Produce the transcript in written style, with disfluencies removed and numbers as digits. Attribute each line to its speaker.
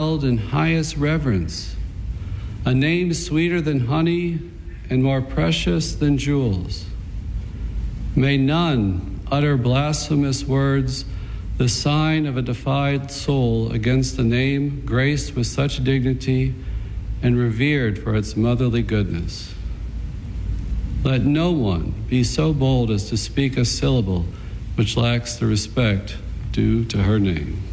Speaker 1: held in highest reverence, a name sweeter than honey and more precious than jewels. May none utter blasphemous words, the sign of a defiled soul against the name graced with such dignity and revered for its motherly goodness. Let no one be so bold as to speak a syllable which lacks the respect due to her name.